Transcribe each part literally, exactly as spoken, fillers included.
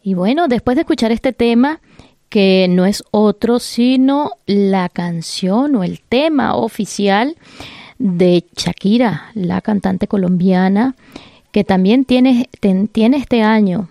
Y bueno, después de escuchar este tema, que no es otro sino la canción o el tema oficial de Shakira, la cantante colombiana, que también tiene, ten, tiene este año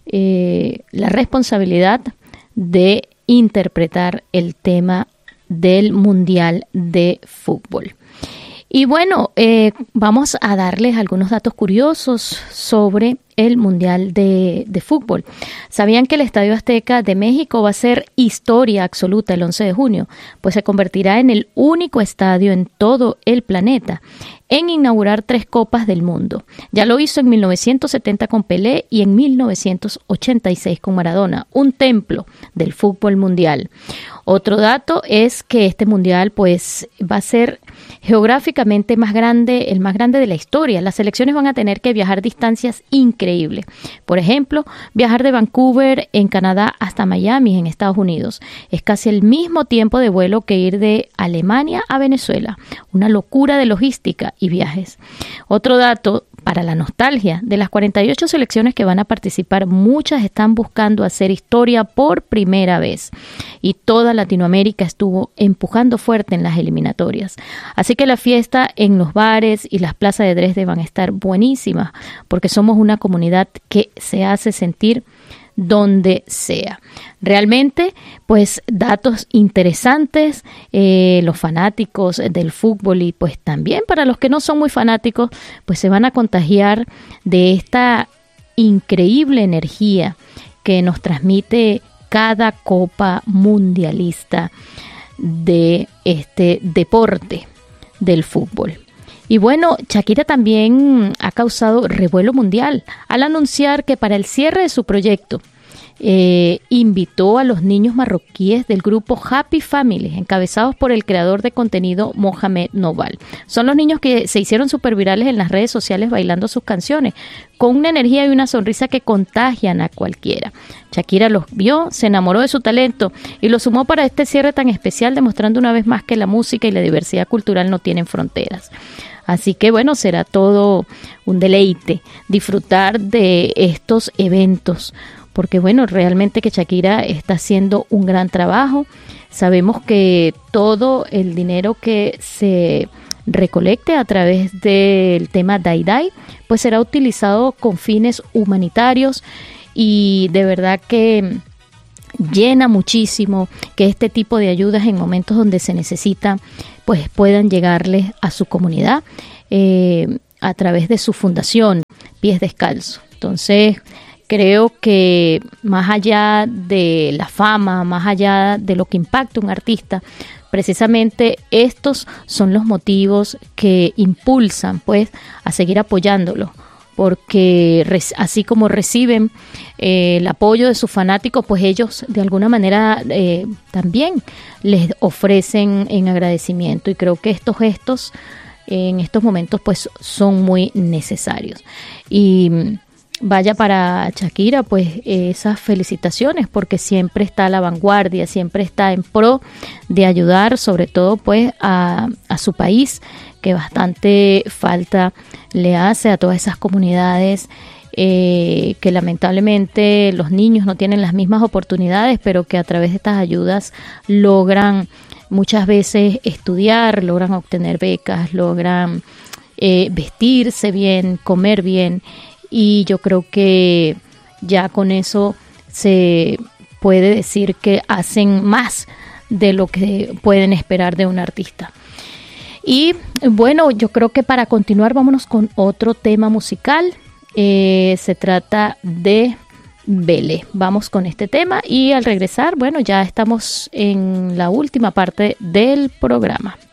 eh, la responsabilidad de interpretar el tema del Mundial de Fútbol. Y bueno, eh, vamos a darles algunos datos curiosos sobre el Mundial de, de Fútbol. ¿Sabían que el Estadio Azteca de México va a ser historia absoluta el once de junio? Pues se convertirá en el único estadio en todo el planeta en inaugurar tres Copas del Mundo. Ya lo hizo en mil novecientos setenta con Pelé y en mil novecientos ochenta y seis con Maradona, un templo del fútbol mundial. Otro dato es que este mundial pues va a ser geográficamente más grande, el más grande de la historia. Las selecciones van a tener que viajar distancias increíbles. Por ejemplo, viajar de Vancouver en Canadá hasta Miami en Estados Unidos. Es casi el mismo tiempo de vuelo que ir de Alemania a Venezuela. Una locura de logística y viajes. Otro dato para la nostalgia, de las cuarenta y ocho selecciones que van a participar, muchas están buscando hacer historia por primera vez y toda Latinoamérica estuvo empujando fuerte en las eliminatorias. Así que la fiesta en los bares y las plazas de Dresde van a estar buenísimas porque somos una comunidad que se hace sentir donde sea. Realmente, pues datos interesantes, eh, los fanáticos del fútbol y pues también para los que no son muy fanáticos, pues se van a contagiar de esta increíble energía que nos transmite cada copa mundialista de este deporte del fútbol. Y bueno, Shakira también ha causado revuelo mundial al anunciar que para el cierre de su proyecto eh, invitó a los niños marroquíes del grupo Happy Family, encabezados por el creador de contenido Mohamed Noval. Son los niños que se hicieron súper virales en las redes sociales bailando sus canciones, con una energía y una sonrisa que contagian a cualquiera. Shakira los vio, se enamoró de su talento y lo sumó para este cierre tan especial, demostrando una vez más que la música y la diversidad cultural no tienen fronteras. Así que bueno, será todo un deleite disfrutar de estos eventos, porque bueno, realmente que Shakira está haciendo un gran trabajo. Sabemos que todo el dinero que se recolecte a través del tema Dai Dai, pues será utilizado con fines humanitarios y de verdad que llena muchísimo que este tipo de ayudas en momentos donde se necesita pues puedan llegarles a su comunidad eh, a través de su fundación Pies Descalzos. Entonces creo que más allá de la fama, más allá de lo que impacta un artista, precisamente estos son los motivos que impulsan pues a seguir apoyándolo, porque así como reciben eh, el apoyo de sus fanáticos, pues ellos de alguna manera eh, también les ofrecen en agradecimiento, y creo que estos gestos en estos momentos pues son muy necesarios. Y vaya, para Shakira pues esas felicitaciones, porque siempre está a la vanguardia, siempre está en pro de ayudar sobre todo pues a, a su país, que bastante falta le hace a todas esas comunidades eh, que lamentablemente los niños no tienen las mismas oportunidades, pero que a través de estas ayudas logran muchas veces estudiar, logran obtener becas, logran eh, vestirse bien, comer bien, y yo creo que ya con eso se puede decir que hacen más de lo que pueden esperar de un artista. Y bueno, yo creo que para continuar vámonos con otro tema musical. Eh, se trata de Vele. Vamos con este tema y al regresar, bueno, ya estamos en la última parte del programa.